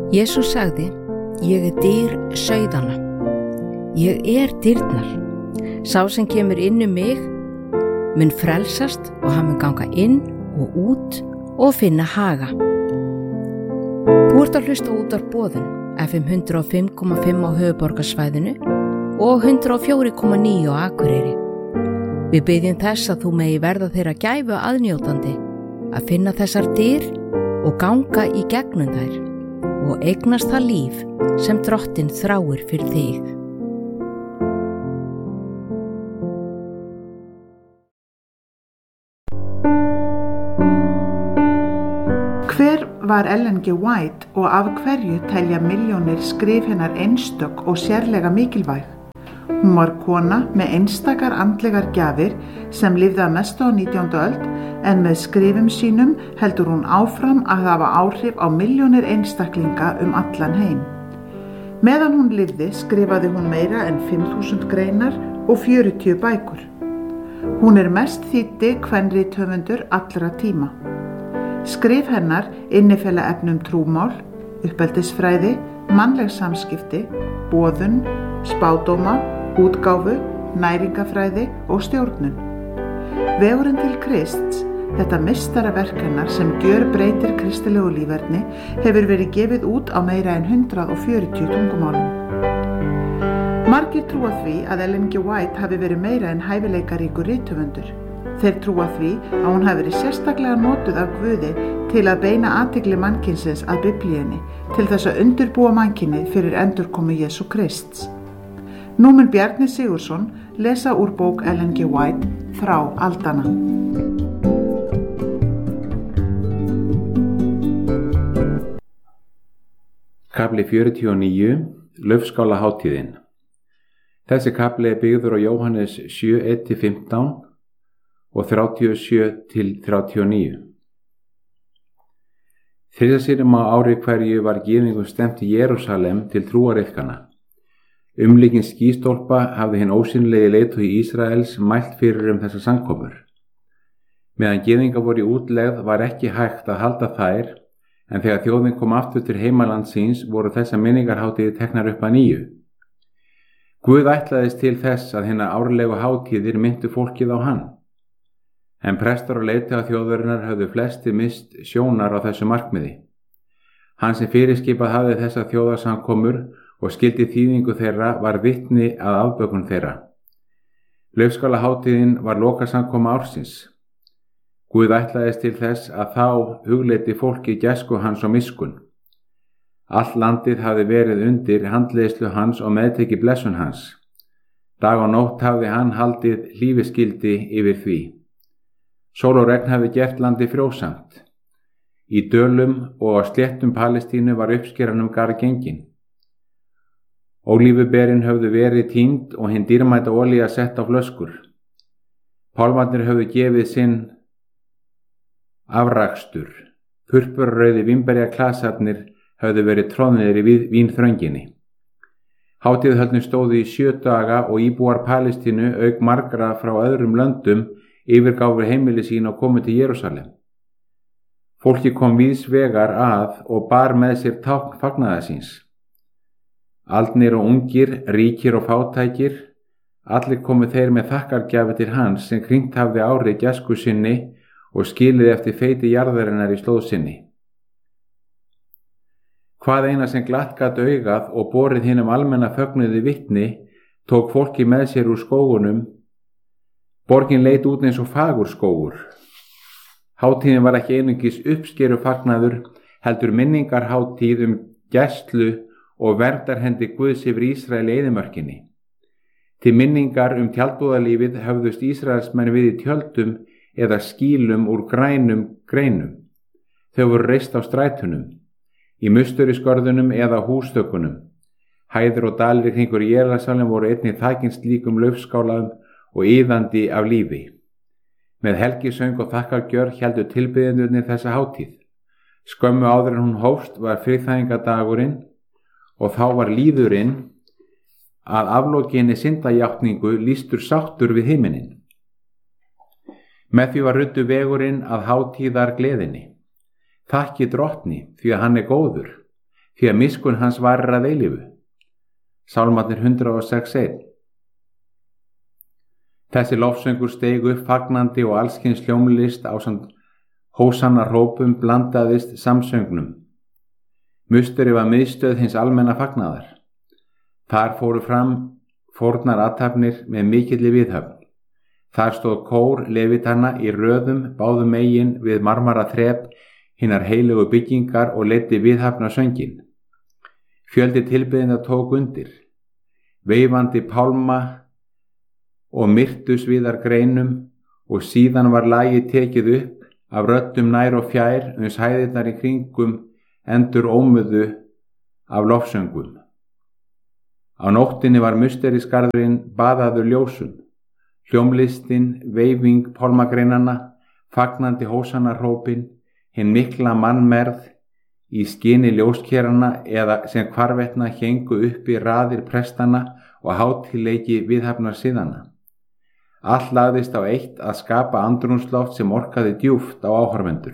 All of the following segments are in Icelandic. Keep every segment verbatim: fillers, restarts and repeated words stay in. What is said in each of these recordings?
Jesús sagði, ég er dyr sauðanna. Ég er dyrnar. Sá sem kemur inn um mig mun frelsast og hann mun ganga inn og út og finna haga. Þú ert að hlusta út af boðun F M hundrað og fimm komma fimm á höfuðborgarsvæðinu og hundrað og fjögur komma níu á Akureyri. Við biðjum þess að þú megi verða þeirra gæfu aðnjótandi að finna þessar dyr og ganga í gegnum þær og eignast það líf sem Drottinn þráir fyrir þig. Hver var Ellen G. White og af hverju telja milljónir skrif hennar einstök og sérlega mikilvæg? Hún var kona með einstakar andlegar gjafir sem lifði að mestu á nítjándu öld en með skrifum sínum heldur hún áfram að hafa áhrif á milljónir einstaklinga um allan heim. Meðan hún lifði skrifaði hún meira en fimm þúsund greinar og fjörutíu bækur. Hún er mest þýddi kvenrithöfundur allra tíma. Skrif hennar innifela efnum trúmál, uppeldisfræði, mannleg samskipti, boðun, spádóma, útgáfu, næringafræði og stjórnun. Vegurinn til Krists, þetta meistaraverk hennar sem gjörbreytir kristilegu líferni, hefur verið gefið út á meira en hundrað og fjörutíu tungumálum. Margir trúa því að Ellen G. White hafi verið meira en hæfileikaríkur rithöfundur. Þeir trúa því að hún hafi verið sérstaklega notuð af Guði til að beina athygli mannkynsins að Biblíunni til þess að undirbúa mannkynið fyrir endurkomu Jesú Krists. Nú mun Bjarni Sigurðsson lesa úr bók Ellen G. White Þrá aldanna. Kafli fjörutíu og níu, Laufskálahátíðin. Þessi kafli er byggður á Jóhannes sjö, eitt til fimmtán og þrjátíu og sjö til þrjátíu og níu. Þriðja sinnum á ári hverju var gyðingum stefnt í Jerúsalem til trúariðkana. Umlíkin skýstólpa hafði hinn ósýnilegi leiðtogi Ísraels mælt fyrir um þessa samkomur. Meðan gyðingar voru í útlegð var ekki hægt að halda þær, en þegar þjóðin kom aftur til heimaland síns voru þessa minningarhátíðir teknar upp að nýju. Guð ætlaðist til þess að hinna árlegu hátíðir myndu fólkið á hann. En prestar og leiðtogar þjóðarinnar höfðu flesti mist sjónar á þessu markmiði. Hann sem fyrirskipað hafði þessa þjóðarsamkomur og skildi þýðingu þeirra var vitni að afbökun þeirra. Laufskálahátíðin var lokasamkoma ársins. Guð ætlaðist til þess að þá hugleiddi fólki gæsku hans og miskun. Allt landið hafði verið undir handleiðslu hans og meðteki blessun hans. Dag og nótt hafði hann haldið hlífiskildi yfir því. Sól og regn hafði gert landi frjósamt. Í dölum og á sléttum Palestínu var uppskeran um garð gengin. Ólífuberin höfðu verið tínd og hinn dýrmæta olía sett á flöskur. Pálmarnir höfðu gefið sinn afrakstur. Purpurrauði vínberjaklasarnir höfðu verið troðnir í vínþrönginni. Hátíðahöldin stóðu í sjö daga og íbúar Palestínu auk margra frá öðrum löndum yfirgáfu heimili sín og komu til Jerúsalem. Fólki kom víðs vegar að og bar með sér tákn fagnaðar síns. Aldnir og ungir, ríkir og fátækir, allir komu þeir með þakkargjafi til hans sem kringt hafði árið gæsku sinni og skilið eftir feiti jarðarinnar í slóð sinni. Hvað eina sem glatt gat augað og borið hinum almenna fögnuði vitni, tók fólki með sér úr skógunum. Borgin leit út eins og fagur skógur. Hátíðin var ekki einungis uppskeru fagnaður, heldur minningarhátíð um gæslu og verndarhendi Guðs yfir Ísrael í eyðimörkinni. Til minningar um tjaldbúðalífið höfðust Ísraelsmenn við í tjöldum eða skýlum úr grænum greinum. Þau voru reist á strætunum, í musterisgörðunum eða hústökunum. Hæðir og dalir kringur Jerúsalem voru einnig þakin slíkum laufskálaum og iðandi af lífi. Með helgisöng og þakkargjörð héldu tilbiðendurnir þessa hátíð. Skömmu áður en hún hófst var friðþægingadagurinn og þá var líðurinn að aflokinni syndajátningu lýstur sáttur við himinin. Með því var ruddu vegurinn að hátíðar gleðinni. Þakki Drottni því að hann er góður. því að miskunn hans varir að eilífu. Sálmarnir hundrað og sex einn. Þessi lofsöngur steig upp fagnandi og allskyns hljómlist ásamt hósanna hrópum blandaðist samsöngnum. Musteri var miðstöð hins almenna fagnaðar. Þar fóru fram fórnar athafnir með mikilli viðhöfn. Þar stóð kór levitanna í röðum báðum megin við marmara þrep hinnar heilögu byggingar og leiddi viðhafna söngin. Fjöldi tilbeðinda tók undir. Veifandi pálma og myrtusvíðar greinum og síðan var lagið tekið upp af röddum nær og fjær uns hæðirnar í kringum endur ómuðu af lofsöngum. Á nóttinni var musterisgarðurinn baðaður ljósum, hljómlistin, veifing pálmagreinanna, fagnandi hósanarhrópin, hinn mikla mannmerð í skini ljóskerana eða sem hvarvetna héngu uppi raðir prestana og hátíðleiki viðhafnar siðana. Allt lagðist á eitt að skapa andrúmsloft sem orkaði djúpt á áhorfendur.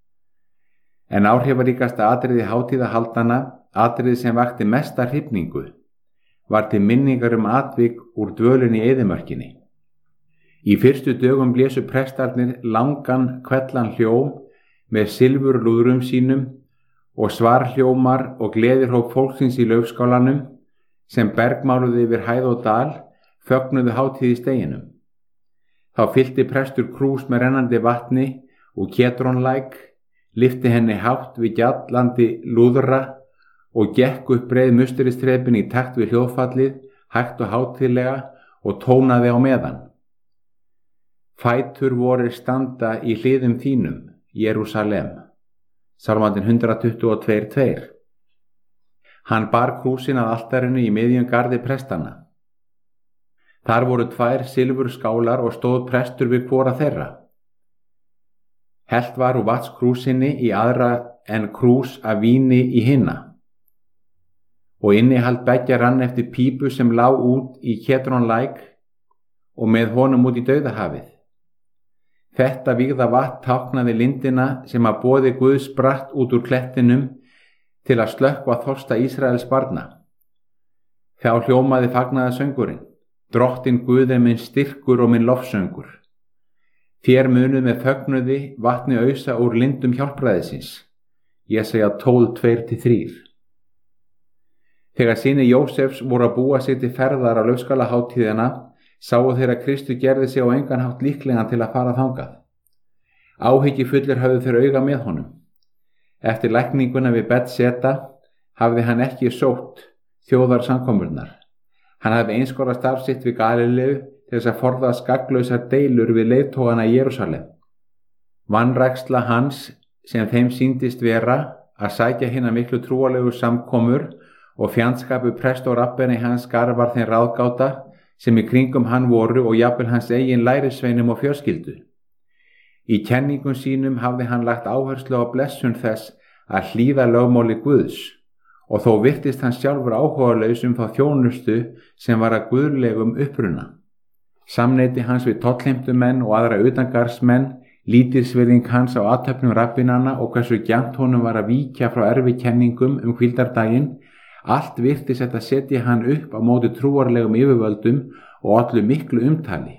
En áhrifaríkasta atriði hátíðahaldana, atriði sem vakti mesta hrifningu, var til minningar um atvik úr dvölunni í eyðimörkinni. Í fyrstu dögum blésu prestarnir langan kvellan hljóm með silfurlúðrum sínum og svarhljómar og gleðirhróp fólksins í laufskálanum sem bergmáluði yfir hæð og dal fögnuðu hátíð í steginum. Þá fyllti prestur krús með rennandi vatni og Kétrónlæk, lyfti henni hátt við gjallandi lúðra og gekk upp breið musturistrepin í takt við hljóðfallið, hægt og hátíðlega og tónaði á meðan. Fætur vorir standa í hliðum þínum, Jerúsalem. Sálmandinn hundrað tuttugu og tvö tveir. Hann bar krúsin að altarinu í miðjum garði prestana. Þar voru tvær silfur skálar og stóð prestur við hvora þeirra. Hellt var úr vatnskrúsinni í aðra en krús af víni í hinna. Og innihald beggja rann eftir pípu sem lá út í Kétrónlæk og með honum út í dauðahafið. Þetta vígða vatn táknaði lindina sem að boði Guðs spratt út úr klettinum til að slökkva þorsta Ísraels barna. Þá hljómaði fagnaða söngurinn, Drottin Guð er minn styrkur og minn lofsöngur. Þér munuð með fögnuði vatni ausa úr lindum hjálpræðisins. Jesaja tólf tvö til þrjú. Þegar synir Jósefs voru að búa sig til ferðar á laufskálaháttíðina, sáu þeir að Kristur gerði sig á engan hátt líklegan til að fara þangað. Áhyggjufullir höfðu þeir auga með honum. Eftir lækninguna við Betseta hafði hann ekki sótt þjóðarsamkomurnar. Hann hafði einskora starf sitt við Galileu til þess að forðast gagnslausar deilur við leiðtogana í Jerúsalem. Vanræksla hans sem þeim sýndist vera að sækja hina miklu trúalegu samkomur og fjandskapu prest og rabbeni hans garvar þeim ráðgáta sem í kringum hann voru og jafnvel hans eigin lærisveinum og fjölskyldu. Í kenningum sínum hafði hann lagt áherslu á blessun þess að hlýða lögmáli Guðs og þó virtist hann sjálfur áhugalaus um þá þjónustu sem var að guðlegum uppruna. Samneyti hans við tollheimtumenn og aðra utangarðsmenn, lítilsvirðing hans á athöfnum rabbinanna og hversu gjarnt honum var að víkja frá erfikenningum um hvíldardaginn, allt virtist þetta setja hann upp á móti trúarlegum yfirvöldum og allu miklu umtali.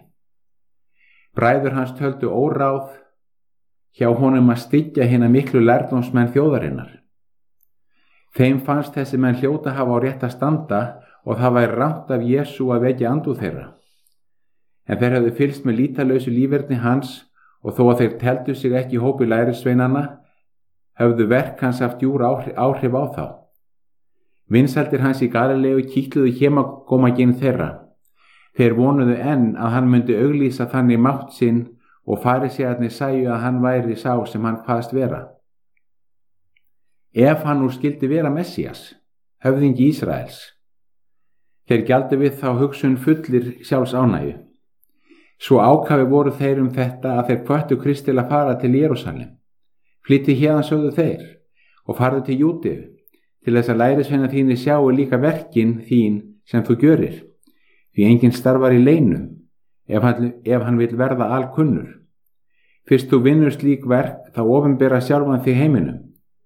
Bræður hans töldu óráð hjá honum að styggja hina miklu lærdómsmenn þjóðarinnar. Þeim fannst þessi menn hljóta hafa á rétt að standa og það væri rangt af Jesú að vekja andúð þeirra. En þeir hefðu fylgst með lítalausu líferni hans og þó að þeir teldu sig ekki í hópi lærisveinanna, höfðu verk hans haft djúr áhrif á þá. Vinsældir hans í Galileu kitluðu hémagómaginn þeirra. Þeir vonuðu enn að hann myndi auglýsa þannig mátt sinn og farisæarnir sæju að hann væri sá sem hann kvaðst vera. Ef hann nú skildi vera Messías, höfðingi Ísraels. Þeir gjaldu við þá hugsun fullir sjálfs ánægju. Svo ákafi voru þeir um þetta að þeir hvöttu Krist til að fara til Jerúsalem. Flytti héðan sögðu þeir og farðu til Júdeu, til þess að lærisveinar þínir sjáu líka verkin þín sem þú gjörir, því enginn starfar í leinum ef hann, ef hann vil verða alkunnur. Fyrst þú vinnur slík verk þá opinbera sjálfan þig heiminum.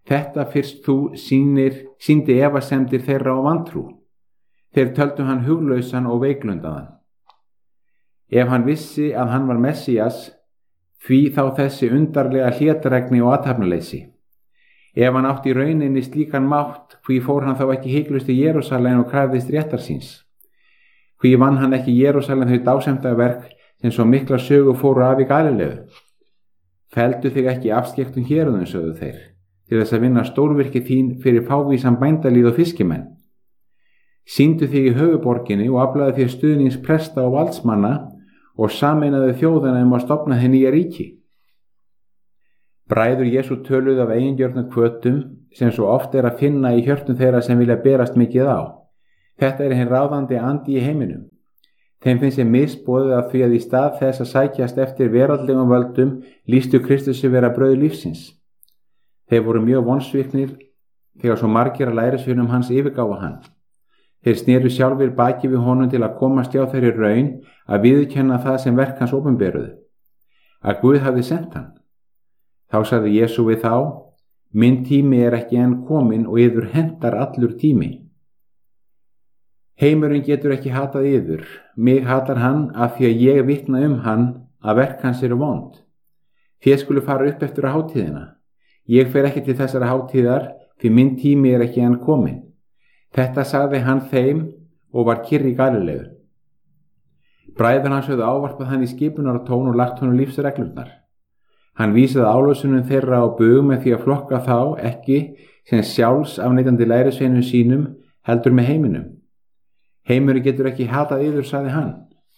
Þetta fyrst þú sýnir, sýndi efasemdir þeirra á vantrú. Þeir töldu hann huglausan og veiklundaðan. Ef hann vissi að hann var Messías, því þá þessi undarlega hlétregni og athafnaleysi. Ef hann átti í rauninni slíkan mátt, hví fór hann þá ekki hiklaust í Jerúsalem og krafðist réttar síns? Hví vann hann ekki í Jerúsalem þau dásemdaverk sem svo mikla sögu fóru af í Galileu? Feldu þig ekki afskektum héruðum, sögðu þeir, til þess að vinna stórvirki þín fyrir fávísan bændalíð og fiskimenn. Sýndu þig í höfuborginni og aflaðu þér stuðnings presta og valdsmanna og sameinaðu þjóðina um að stofna þeir nýja ríki. Bræður Jesú töluðu af eigingjörnum hvötum sem svo oft er að finna í hjörtum þeirra sem vilja berast mikið á. Þetta er hinn ráðandi andi í heiminum. Þeim finnst ég misboðið af því að í stað þess að sækjast eftir veraldlegum völdum lýstu Kristusi vera brauð lífsins. Þeir voru mjög vonsviknir þegar svo margir að lærisveinum hans yfirgáfa hann. Þeir sneru sjálfir baki við honum til að komast hjá þeirri raun að viðurkenna það sem verk hans opinberuðu, að Guð hafði sent hann. Þá sagði Jesú við þá: Minn tími er ekki enn kominn og yður hentar allur tími. Heimurinn getur ekki hatað yður, mig hatar hann af því að ég vitna um hann að verk hans eru vond. Þér skulu fara upp eftir að hátíðina. Ég fer ekki til þessara hátíðar því minn tími er ekki enn kominn. Þetta sagði hann þeim og var kyrr í Galileu. Bræður hans höfðu ávarpað hann í skipunartón og lagt honum lífsreglurnar. Hann vísaði álösunum þeirra á bug með því að flokka þá ekki sem sjálfs afneitandi lærisveinum sínum heldur með heiminum. Heimurinn getur ekki hatað yður, sagði hann.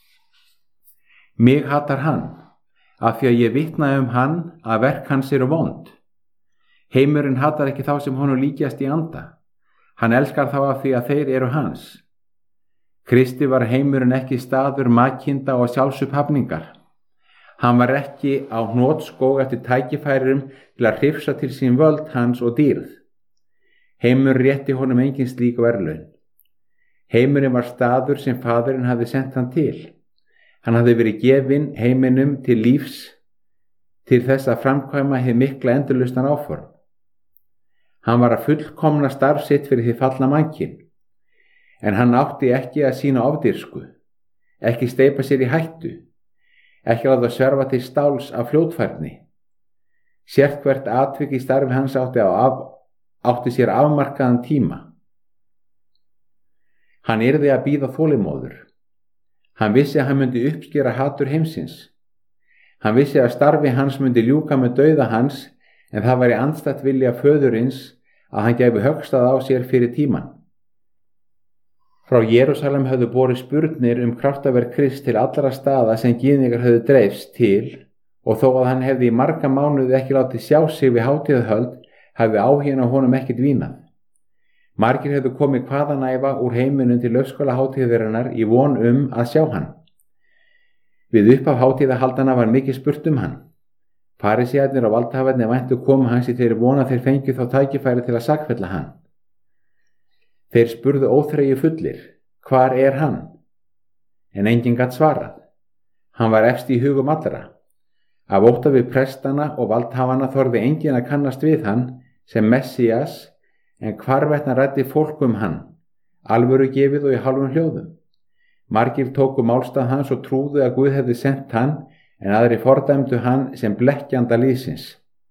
Mig hatar hann, af því að ég vitna um hann að verk hans eru vond. Heimurinn hatar ekki þá sem honum líkjast í anda. Hann elskar þá af því að þeir eru hans. Kristi var heimurinn ekki staður makinda og sjálfsupphafningar. Hann var ekki á hnotskóg eftir tækifærum til að hrifsa til sín völd hans og dýrð. Heimur rétti honum engin slík verðlaun. Heimurinn var staður sem Faðirinn hafði sent hann til. Hann hafði verið gefinn heiminum til lífs til þess að framkvæma hið mikla endurlausnar áform. Hann var að fullkomna starf sitt fyrir því fallna mannkyn, en hann átti ekki að sína ofdýrsku, ekki steypa sér í hættu, ekki láta sverfa til stáls af fljótfærni. Sérhvert atvik í starfi hans átti, af, átti sér afmarkaðan tíma. Hann yrði að bíða þolinmóður. Hann vissi að hann myndi uppskera hatur heimsins. Hann vissi að starfi hans myndi ljúka með dauða hans, en það var í andstætt vilja föðurins að hann gæfi höggstað á sér fyrir tíman. Frá Jerúsalem höfðu borið spurnir um kraftaverk Krists til allra staða sem gyðingar höfðu dreifst til, og þó að hann hefði í marga mánuði ekki látið sjá sig við hátíðahöld, hefði áhuginn á honum ekkert dvínað. Margir hefðu komið hvaðanæfa úr heiminum til laufskála hátíðarinnar í von um að sjá hann. Við upphaf hátíðahaldana var mikið spurt um hann. Farisæarnir og valdhafarnir væntu komu hans í þeirri von að þeir fengju þá tækifæri til að sakfella hann. Þeir spurðu óþreyju fullir: Hvar er hann? En enginn gat svarað. Hann var efst í hugum allra. Af ótta við prestana og valdhafana þorði enginn að kannast við hann sem Messías, en hvarvetna ræddi fólk um hann, alvöru gefið og í hálfum hljóðum. Margir tóku málstað hans og trúðu að Guð hefði sent hann, en aðri fordæmdu hann sem blekkjanda lýðsins.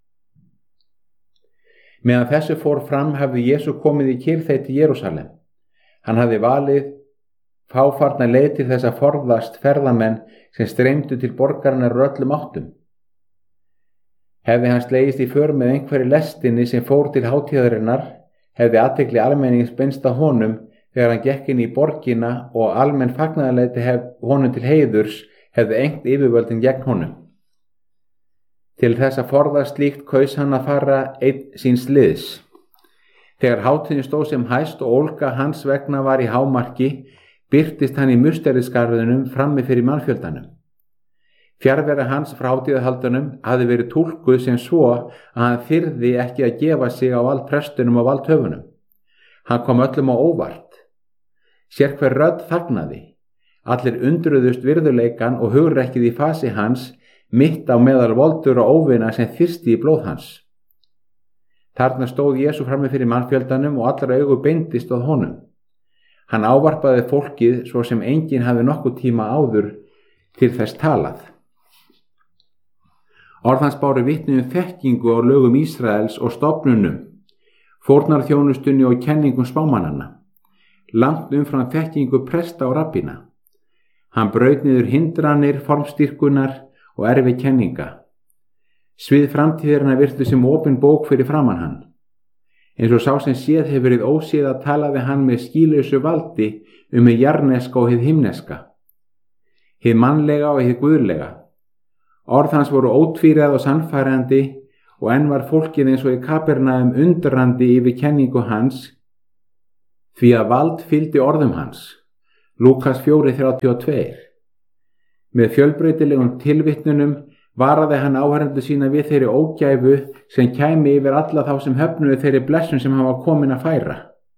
Meðan þessu fór fram hafði Jesú komið í kyrrþeyt í Jerúsalem. Hann hafði valið fáfarna leið til þess að forðast ferðamenn sem streymdu til borgarinnar úr öllum áttum. Hefði hann slegist í för með einhverju lestinni sem fór til hátíðarinnar, hefði athygli almennings beinst að honum þegar hann gekk inn í borgina og almenn fagnaðarlæti honum til heiðurs hefði engt yfirvöldin gegn honum. Til þess að forðast slíkt kaus hann að fara einn síns liðs. Þegar hátíðin stóð sem hæst og ólga hans vegna var í hámarki, birtist hann í musterisgarðinum frammi fyrir mannfjöldanum. Fjarvera hans frá hátíðahaldunum hafði verið túlkuð sem svo að hann þyrði ekki að gefa sig á valdprestunum og valdhöfunum. Hann kom öllum á óvart. Sérhver rödd þagnaði. Allir undruðust virðuleikan og hugrekkið í fasi hans, mitt á meðal voldur og óvina sem þyrsti í blóð hans. Þarna stóð Jesú frammi fyrir mannfjöldanum og allra augu beindist að honum. Hann ávarpaði fólkið svo sem enginn hafi nokkuð tíma áður til þess talað. Orð hans báru vitni um þekkingu á lögum Ísraels og stofnunum, fórnarþjónustunni og kenningum spámannanna, langt umfram þekkingu presta og rabbína. Hann braut niður hindranir, formstyrkunar og erfi kenninga. Svið framtíðarinnar virtu sem opin bók fyrir framan hann. Eins og sá sem séð hefur verið óséð að talaði hann með skýlausu valdi um hið jarneska og hið himneska, hið mannlega og hið guðlega. Orð hans voru ótvíræð og sannfærandi og enn var fólkið eins og í Kapernaum undrandi yfir kenningu hans, því að vald fylgdi orðum hans. Lúkas fjögur þrjátíu og tvö. Með fjölbreytilegum tilvitnunum varaði hann áhærendur sína við þeirri ógæfu sem kæmi yfir alla þá sem höfnuðu þeirri blessun sem hann var komin að færa.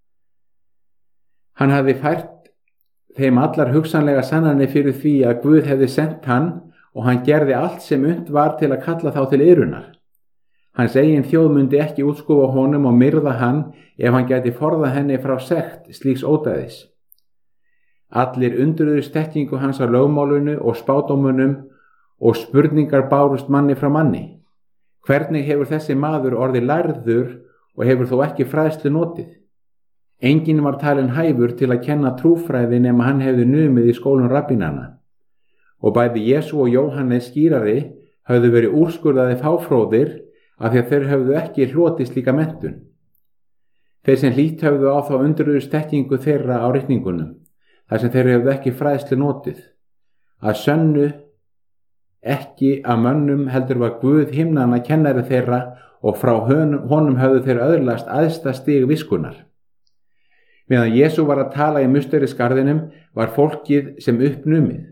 Hann hafði fært þeim allar hugsanlega sannanir fyrir því að Guð hefði sent hann og hann gerði allt sem unnt var til að kalla þá til iðrunar. Hans eigin þjóð myndi ekki útskúfa honum og myrða hann ef hann gæti forðað henni frá sekt slíks ódæðis. Allir undruðust þekkingu hans á lögmálinu og spádómunum og spurningar bárust manni frá manni. Hvernig hefur þessi maður orðið lærður og hefur þó ekki fræðslu notið? Enginn var talinn hæfur til að kenna trúfræði nema hann hefði numið í skólum rabbínanna. Og bæði Jesú og Jóhannes skýrari höfðu verið úrskurðaði fáfróðir af því að þeir höfðu ekki hlotið slíka menntun. Þeir sem hlýtt höfðu á þá undruðust þekkingu þeirra á ritningunum, þar sem þeir höfðu ekki fræðslu notið. Að sönnu ekki að mönnum heldur var Guð himnanna kennari þeirra og frá honum höfðu þeir öðlast æðsta stig viskunnar. Meðan Jesú var að tala í musterisgarðinum var fólkið sem uppnumið.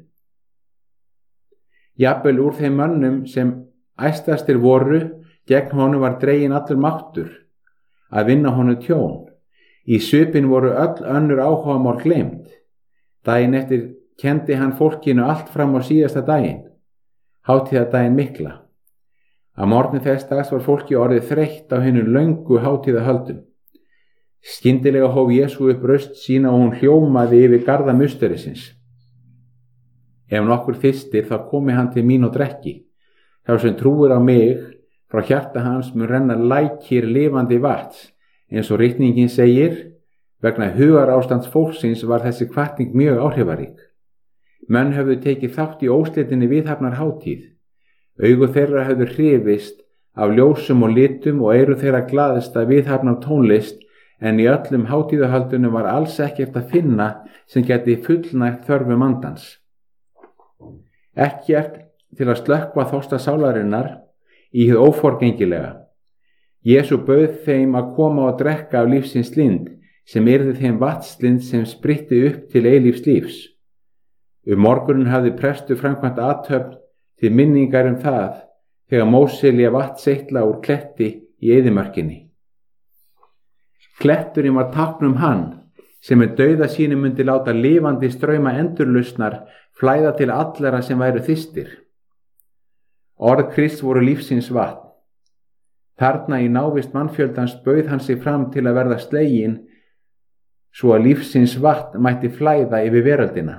Jafnvel úr þeim mönnum sem æstastir voru, gegn honum var dreginn allur máttur að vinna honum tjón. Í svipinn voru öll önnur áhugamál gleymt. Daginn eftir kendi hann fólkinu allt fram á síðasta daginn, hátíðardaginn mikla. Að morgni þess dags var fólki orðið þreytt á hinum löngu hátíðahöldum. Skyndilega hóf Jesú upp raust sína og hún hljómaði yfir garða musterisins. Ef nokkur þyrstir þá komi hann til mín og drekki. Sá sem trúir á mig, frá hjarta hans mun renna lækir lifandi vatns, eins og ritningin segir, vegna hugar ástands fólksins var þessi hvatning mjög áhrifarík. Menn höfðu tekið þátt í óslitinni viðhafnar hátíð. Augu þeirra höfðu hrifist af ljósum og litum og eyru þeirra glaðist að viðhafnar tónlist, en í öllum hátíðahaldunum var alls ekkert að finna sem geti fullnægt þörfum andans. Ekkert til að slökkva þorsta sálarinnar í hið óforgengilega. Jesú bauð þeim að koma og drekka af lífsins lind, sem yrði þeim vatnslind sem spritti upp til eilífs lífs. Um morgunin hafði prestur framkvæmt athöfn til minningar um það, þegar Móselía vatn seitla úr kletti í eyðimörkinni. Kletturinn var tákn um hann, sem með dauða sínu myndi láta lifandi strauma endurlausnar flæða til allara sem væru þyrstir. Orð Krists voru lífsins vatn. Þarna í návist mannfjöldans bauð hann sig fram til að verða sleginn, svo að lífsins vatn mætti flæða yfir veröldina.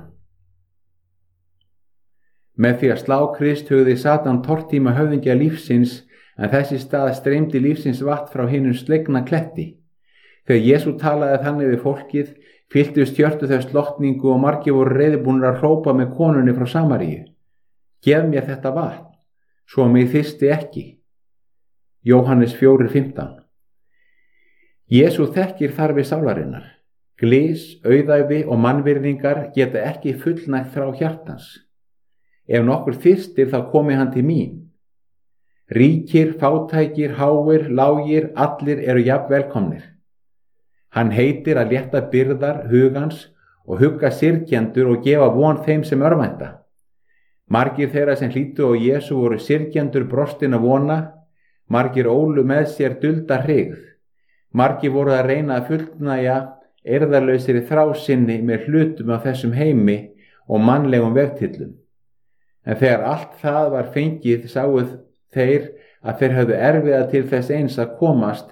Með því að slá Krist hugði Satan tortíma höfðingja lífsins, en þessi stað streymdi lífsins vatn frá hinum slegna kletti. Þegar Jesú talaði þannig við fólkið, fylltust hjörtu þau slottningu og margir voru reiðubúnir að hrópa með konunni frá Samaríu: Gef mér þetta vatn, svo mig þyrsti ekki. Jóhannes fjögur fimmtán. Jesú þekkir þarfir sálarinnar. Glys, auðæfi og mannvirðingar geta ekki fullnægt þrá hjartans. Ef nokkur þyrstir þá komi hann til mín. Ríkir, fátækir, háir, lágir, allir eru jafn velkomnir. Hann heitir að létta byrðar hugans og hugga syrgjendur og gefa von þeim sem örvænta. Margir þeirra sem hlýddu á Jesú voru syrgjendur brostin að vona, margir ólu með sér dulda hryggð, margir voru að reyna að fullnægja eirðarlausri þrásinni með hlutum af þessum heimi og mannlegum vegtillum. En þegar allt það var fengið sáu þeir að þeir höfðu erfiða til þess eins að komast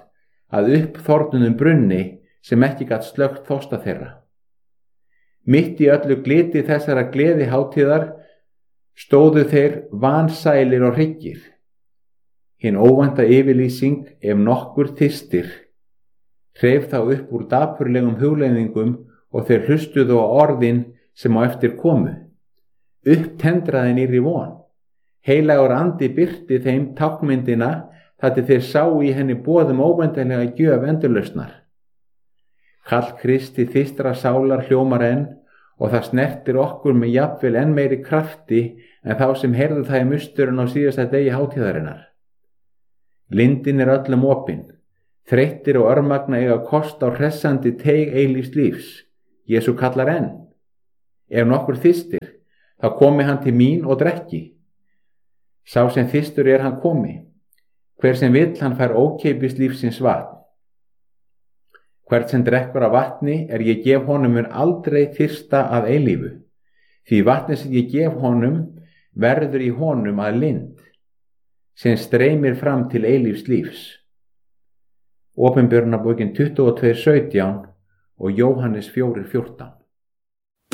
að uppþornunum brunni sem ekki gat slökkt þorsta þeirra. Mitt í öllu gliti þessara gleði hátíðar stóðu þeir vansælir og hryggir. Hinn óvænta yfirlýsing, ef nokkur þyrstir, hreif þá upp úr dapurlegum hugleiðingum og þeir hlustuðu á orðin sem á eftir komu. Upptendraði nýrri von. Heilagur andi birti þeim tákmyndina þar til þeir sáu í henni boðum óvæntanlega gjöf endurlausnar. Kall Kristi þystra sálar hljómar enn og það snertir okkur með jafnvel enn meiri krafti en þá sem heyrðu það í musturinn á síðasta degi hátíðarinnar. Lindin er öllum opin. Þreyttir og örmagna eiga kost á hressandi teig eilífs lífs. Jesú kallar enn. Ef nokkur þystir, þá komi hann til mín og drekki. Sá sem þystur er hann komi. Hver sem vill hann fær ókeipis lífsins vatn. Hvert sem drekkur af vatni er ég gef honum mun aldrei þyrsta að eilífu. Því vatni sem ég gef honum verður í honum að lind, sem streymir fram til eilífs lífs. Opinberunarbókin tuttugu og tvö sautján og Jóhannes fjögur fjórtán.